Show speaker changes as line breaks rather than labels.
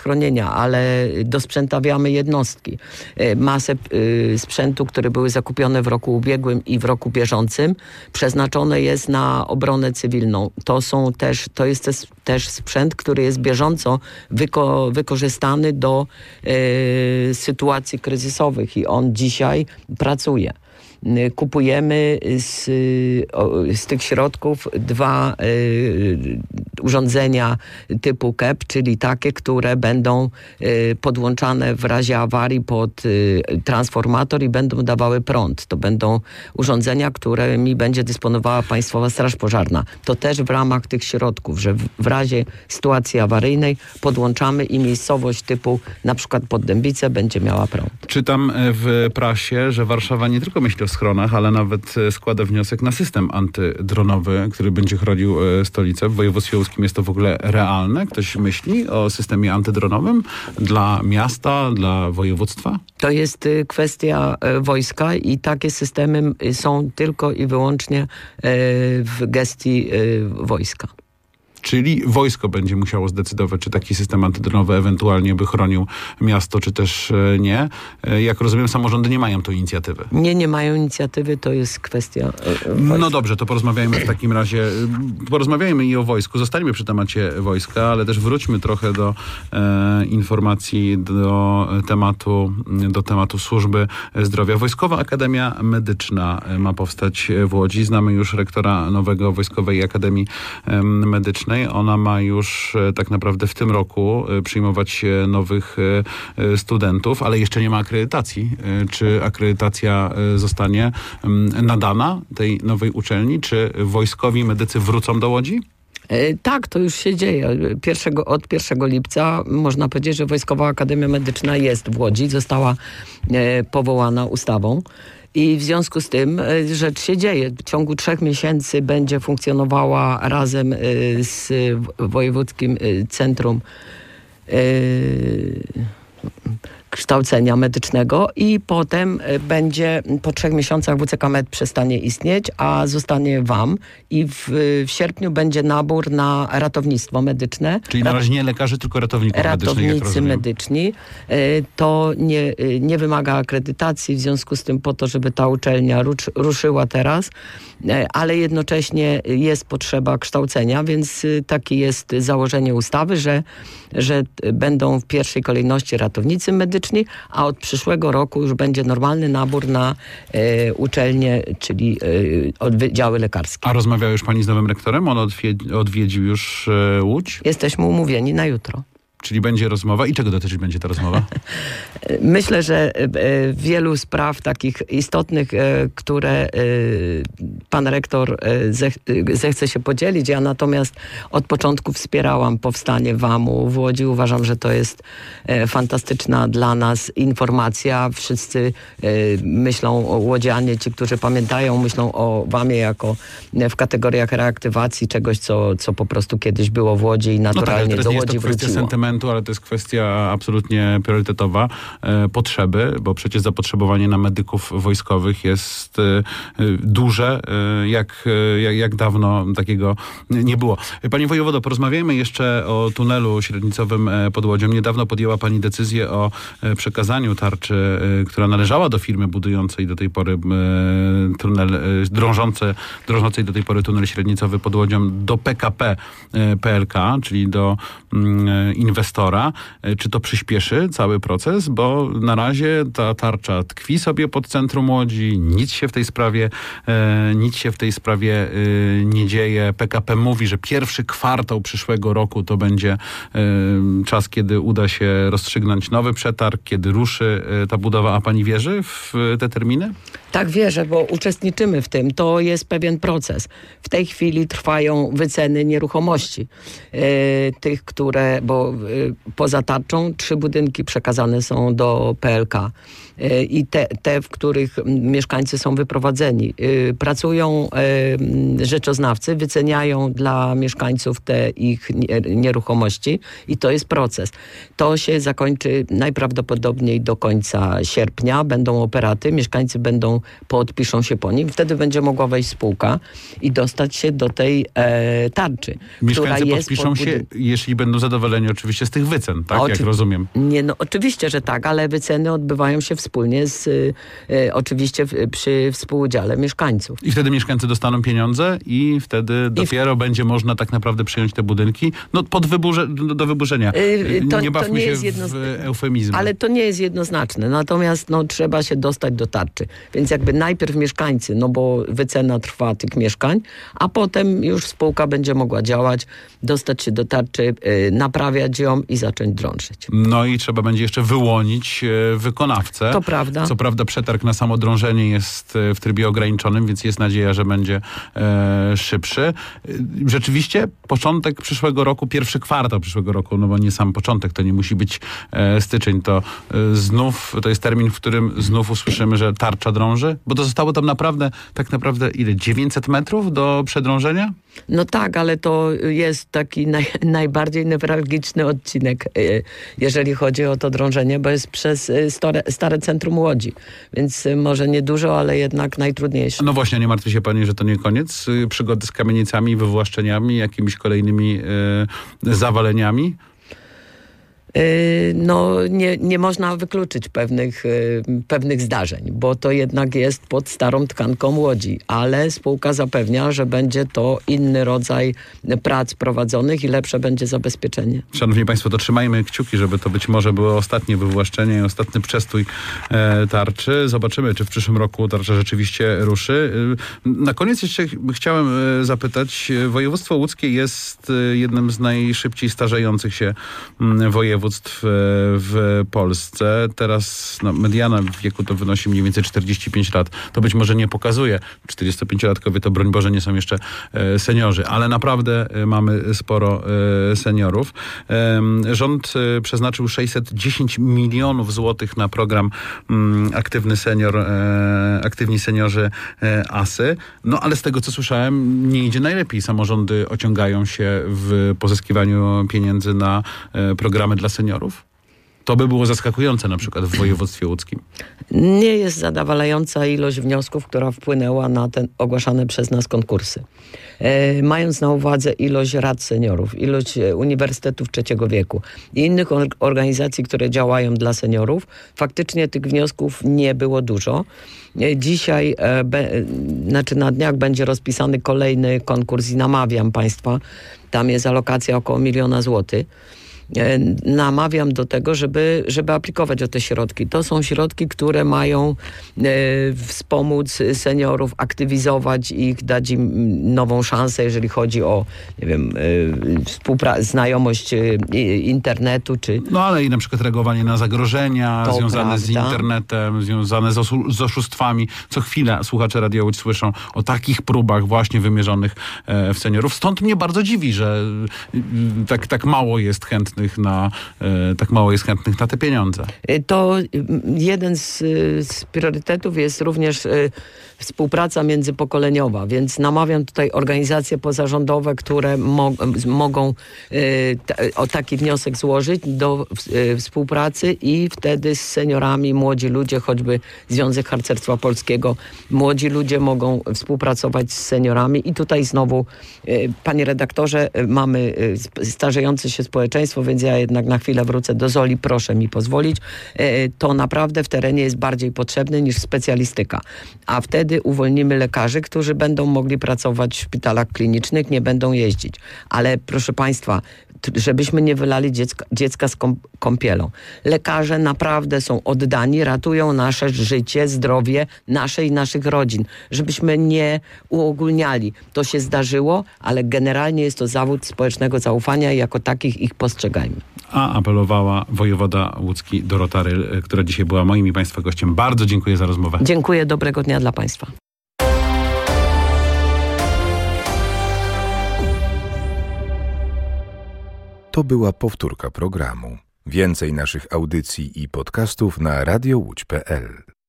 chronienia, ale dosprzętawiamy jednostki. Masę sprzętu, które były zakupione w roku ubiegłym i w roku bieżącym, przeznaczone jest na obronę cywilną. To jest też sprzęt, który jest bieżąco wykorzystany do sytuacji kryzysowych i on dzisiaj pracuje. Kupujemy z tych środków 2 urządzenia typu KEP, czyli takie, które będą podłączane w razie awarii pod transformator i będą dawały prąd. To będą urządzenia, którymi będzie dysponowała Państwowa Straż Pożarna. To też w ramach tych środków, że w razie sytuacji awaryjnej podłączamy i miejscowość typu na przykład Poddębice będzie miała prąd.
Czytam w prasie, że Warszawa nie tylko myśli o schronach, ale nawet składa wniosek na system antydronowy, który będzie chronił stolicę. W województwie łódzkim jest to w ogóle realne? Ktoś myśli o systemie antydronowym dla miasta, dla województwa?
To jest kwestia wojska i takie systemy są tylko i wyłącznie w gestii wojska.
Czyli wojsko będzie musiało zdecydować, czy taki system antydronowy ewentualnie by chronił miasto, czy też nie. Jak rozumiem, samorządy nie mają tu inicjatywy.
Nie mają inicjatywy, to jest kwestia wojska.
No dobrze, to porozmawiajmy w takim razie. Porozmawiajmy i o wojsku. Zostańmy przy temacie wojska, ale też wróćmy trochę do informacji, do tematu służby zdrowia. Wojskowa Akademia Medyczna ma powstać w Łodzi. Znamy już rektora nowego Wojskowej Akademii Medycznej. Ona ma już tak naprawdę w tym roku przyjmować nowych studentów, ale jeszcze nie ma akredytacji. Czy akredytacja zostanie nadana tej nowej uczelni? Czy wojskowi medycy wrócą do Łodzi?
Tak, to już się dzieje. Od 1 lipca można powiedzieć, że Wojskowa Akademia Medyczna jest w Łodzi. Została powołana ustawą. I w związku z tym rzecz się dzieje. W ciągu 3 miesięcy będzie funkcjonowała razem z Wojewódzkim Centrum Kształcenia Medycznego i potem będzie po 3 miesiącach WCK Med przestanie istnieć, a zostanie WAM i w sierpniu będzie nabór na ratownictwo medyczne.
Czyli na razie nie lekarzy, tylko ratowników medycznych.
Ratownicy medyczni. To nie wymaga akredytacji, w związku z tym po to, żeby ta uczelnia ruszyła teraz, ale jednocześnie jest potrzeba kształcenia, więc takie jest założenie ustawy, że będą w pierwszej kolejności ratownicy medyczni, a od przyszłego roku już będzie normalny nabór na uczelnie, czyli oddziały lekarskie.
A rozmawiała już pani z nowym rektorem? On odwiedził już Łódź?
Jesteśmy umówieni na jutro.
Czyli będzie rozmowa. I czego dotyczyć będzie ta rozmowa?
Myślę, że wielu spraw takich istotnych, które pan rektor zechce się podzielić. Ja natomiast od początku wspierałam powstanie WAM-u w Łodzi. Uważam, że to jest fantastyczna dla nas informacja. Wszyscy myślą o łodzianie, ci, którzy pamiętają, myślą o WAM-ie jako w kategoriach reaktywacji czegoś, co po prostu kiedyś było w Łodzi i naturalnie do Łodzi wróciło.
Ale to jest kwestia absolutnie priorytetowa. Potrzeby, bo przecież zapotrzebowanie na medyków wojskowych jest duże. Jak dawno takiego nie było. Pani wojewodo, porozmawiajmy jeszcze o tunelu średnicowym pod Łodzią. Niedawno podjęła pani decyzję o przekazaniu tarczy, która należała do firmy budującej do tej pory drążącej do tej pory tunel średnicowy pod Łodzią do PKP PLK, czyli do inwestora. Czy to przyspieszy cały proces? Bo na razie ta tarcza tkwi sobie pod centrum Łodzi. Nic się w tej sprawie nie dzieje. PKP mówi, że pierwszy kwartał przyszłego roku to będzie czas, kiedy uda się rozstrzygnąć nowy przetarg, kiedy ruszy ta budowa. A pani wierzy w te terminy?
Tak, wierzę, bo uczestniczymy w tym. To jest pewien proces. W tej chwili trwają wyceny nieruchomości. Tych, bo poza tarczą 3 budynki przekazane są do PLK. I te, w których mieszkańcy są wyprowadzeni. Pracują rzeczoznawcy, wyceniają dla mieszkańców te ich nieruchomości i to jest proces. To się zakończy najprawdopodobniej do końca sierpnia. Będą operaty, mieszkańcy będą prostu podpiszą się po nim. Wtedy będzie mogła wejść spółka i dostać się do tej tarczy,
Mieszkańcy
która jest
podpiszą się, jeśli będą zadowoleni oczywiście z tych wycen, tak? Jak rozumiem.
Nie, no oczywiście, że tak, ale wyceny odbywają się wspólnie oczywiście przy współudziale mieszkańców.
I wtedy mieszkańcy dostaną pieniądze i wtedy dopiero będzie można tak naprawdę przyjąć te budynki do wyburzenia. Nie bawmy się w eufemizmy.
Ale to nie jest jednoznaczne. Natomiast trzeba się dostać do tarczy. Więc jakby najpierw mieszkańcy, bo wycena trwa tych mieszkań, a potem już spółka będzie mogła działać, dostać się do tarczy, naprawiać ją i zacząć drążyć.
No i trzeba będzie jeszcze wyłonić wykonawcę.
To prawda.
Co prawda przetarg na samo drążenie jest w trybie ograniczonym, więc jest nadzieja, że będzie szybszy. Rzeczywiście początek przyszłego roku, pierwszy kwartał przyszłego roku, bo nie sam początek, to nie musi być styczeń, to jest termin, w którym znów usłyszymy, że tarcza drąży, bo to zostało tam tak naprawdę ile? 900 metrów do przedrążenia?
No tak, ale to jest taki najbardziej newralgiczny odcinek, jeżeli chodzi o to drążenie, bo jest przez stare centrum Łodzi. Więc może niedużo, ale jednak najtrudniejsze.
No właśnie, nie martwi się pani, że to nie koniec przygody z kamienicami, wywłaszczeniami, jakimiś kolejnymi zawaleniami?
Nie można wykluczyć pewnych zdarzeń, bo to jednak jest pod starą tkanką Łodzi, ale spółka zapewnia, że będzie to inny rodzaj prac prowadzonych i lepsze będzie zabezpieczenie.
Szanowni Państwo, to trzymajmy kciuki, żeby to być może było ostatnie wywłaszczenie i ostatni przestój tarczy. Zobaczymy, czy w przyszłym roku tarcza rzeczywiście ruszy. Na koniec jeszcze chciałem zapytać, województwo łódzkie jest jednym z najszybciej starzejących się województw w Polsce. Teraz mediana w wieku to wynosi mniej więcej 45 lat. To być może nie pokazuje. 45-latkowie to broń Boże nie są jeszcze seniorzy, ale naprawdę mamy sporo seniorów. Rząd przeznaczył 610 milionów złotych na program Aktywni Seniorzy ASY. Ale z tego co słyszałem, nie idzie najlepiej. Samorządy ociągają się w pozyskiwaniu pieniędzy na programy dla seniorów? To by było zaskakujące na przykład w województwie łódzkim.
Nie jest zadowalająca ilość wniosków, która wpłynęła na te ogłaszane przez nas konkursy. Mając na uwadze ilość rad seniorów, ilość uniwersytetów trzeciego wieku i innych organizacji, które działają dla seniorów, faktycznie tych wniosków nie było dużo. Dzisiaj, na dniach będzie rozpisany kolejny konkurs i namawiam Państwa, tam jest alokacja około 1 miliona złotych. Namawiam do tego, żeby aplikować o te środki. To są środki, które mają wspomóc seniorów, aktywizować ich, dać im nową szansę, jeżeli chodzi o, znajomość internetu, czy...
ale i na przykład reagowanie na zagrożenia związane z internetem, związane z oszustwami. Co chwilę słuchacze Radia Łódź słyszą o takich próbach właśnie wymierzonych w seniorów. Stąd mnie bardzo dziwi, że tak mało jest chętnych na te pieniądze.
To jeden z priorytetów jest również współpraca międzypokoleniowa, więc namawiam tutaj organizacje pozarządowe, które mogą o taki wniosek złożyć do współpracy i wtedy z seniorami młodzi ludzie, choćby Związek Harcerstwa Polskiego, młodzi ludzie mogą współpracować z seniorami i tutaj znowu, panie redaktorze, mamy starzejące się społeczeństwo, więc ja jednak na chwilę wrócę do Zoli, proszę mi pozwolić. To naprawdę w terenie jest bardziej potrzebne niż specjalistyka. A wtedy uwolnimy lekarzy, którzy będą mogli pracować w szpitalach klinicznych, nie będą jeździć. Ale proszę Państwa, żebyśmy nie wylali dziecka z kąpielą. Lekarze naprawdę są oddani, ratują nasze życie, zdrowie, nasze i naszych rodzin. Żebyśmy nie uogólniali. To się zdarzyło, ale generalnie jest to zawód społecznego zaufania i jako takich ich postrzegajmy.
A apelowała wojewoda łódzki Dorota Ryl, która dzisiaj była moim i Państwa gościem. Bardzo dziękuję za rozmowę.
Dziękuję, dobrego dnia dla Państwa.
To była powtórka programu. Więcej naszych audycji i podcastów na radiołódź.pl.